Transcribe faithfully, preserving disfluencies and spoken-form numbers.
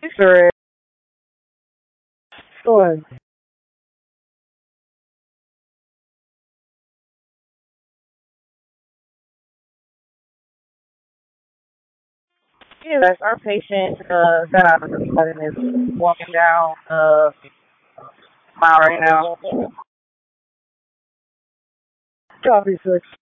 Sure. Sure. Yes, our patient uh, got out of the building is walking down uh mile right now. Copy six.